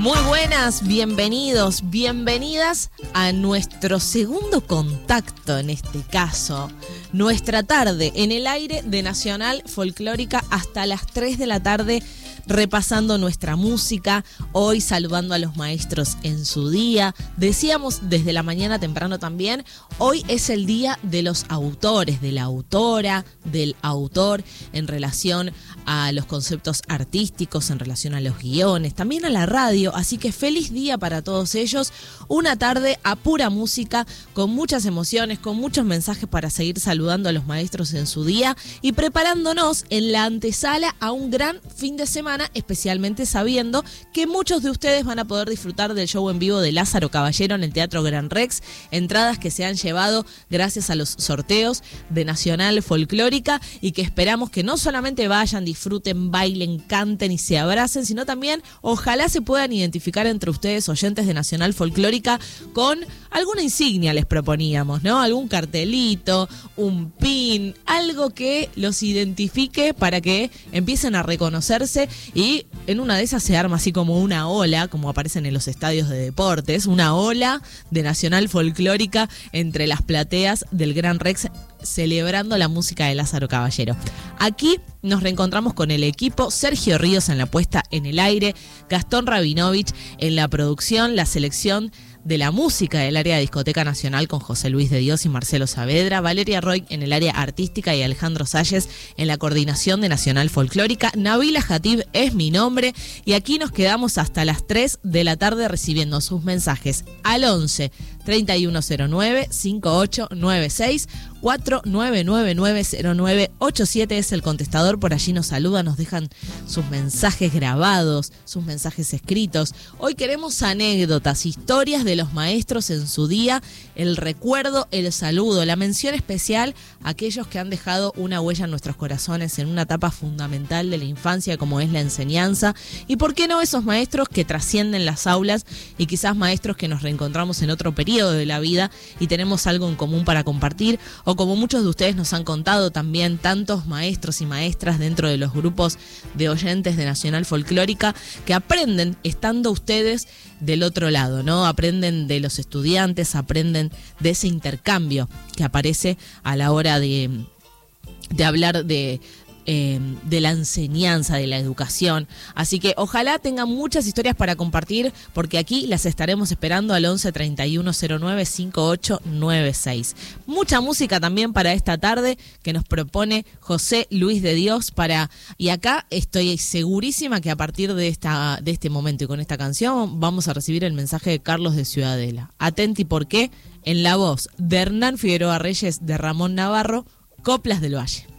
Muy buenas, bienvenidos, bienvenidas a nuestro segundo contacto, en este caso, nuestra tarde en el aire de Nacional Folclórica hasta las 3 de la tarde, repasando nuestra música, hoy saludando a los maestros en su día. Decíamos desde la mañana temprano también, hoy es el día de los autores, de la autora, del autor, en relación a los conceptos artísticos, en relación a los guiones, también a la radio, así que feliz día para todos ellos, una tarde a pura música, con muchas emociones, con muchos mensajes para seguir saludando a los maestros en su día y preparándonos en la antesala a un gran fin de semana, especialmente sabiendo que muchos de ustedes van a poder disfrutar del show en vivo de Lázaro Caballero en el Teatro Gran Rex, entradas que se han llevado gracias a los sorteos de Nacional Folclórica y que esperamos que no solamente vayan, disfruten, bailen, canten y se abracen, sino también ojalá se puedan identificar entre ustedes, oyentes de Nacional Folclórica, con alguna insignia les proponíamos, ¿no? Algún cartelito, un pin, algo que los identifique para que empiecen a reconocerse y en una de esas se arma así como una ola, como aparecen en los estadios de deportes, una ola de Nacional Folclórica entre las plateas del Gran Rex, celebrando la música de Lázaro Caballero. Aquí nos reencontramos con el equipo, Sergio Ríos en la puesta en el aire, Gastón Rabinovich en la producción, la selección de la música del área de Discoteca Nacional con José Luis de Dios y Marcelo Saavedra, Valeria Roy en el área artística y Alejandro Salles en la coordinación de Nacional Folclórica. Nabila Jatib es mi nombre y aquí nos quedamos hasta las 3 de la tarde recibiendo sus mensajes al 11 3109 5896 49990987 es el contestador, por allí nos saludan, nos dejan sus mensajes grabados, sus mensajes escritos. Hoy queremos anécdotas, historias de los maestros en su día, el recuerdo, el saludo, la mención especial a aquellos que han dejado una huella en nuestros corazones en una etapa fundamental de la infancia como es la enseñanza, y por qué no esos maestros que trascienden las aulas y quizás maestros que nos reencontramos en otro periodo de la vida y tenemos algo en común para compartir, o como muchos de ustedes nos han contado también, tantos maestros y maestras dentro de los grupos de oyentes de Nacional Folclórica que aprenden estando ustedes del otro lado, ¿no? Aprenden de los estudiantes, aprenden de ese intercambio que aparece a la hora de hablar de la enseñanza, de la educación. Así que ojalá tengan muchas historias para compartir, porque aquí las estaremos esperando al 11 3109 5896. Mucha música también para esta tarde que nos propone José Luis de Dios y acá estoy segurísima que a partir de este momento y con esta canción vamos a recibir el mensaje de Carlos de Ciudadela. Atenti porque en la voz de Hernán Figueroa Reyes, de Ramón Navarro, Coplas del Valle.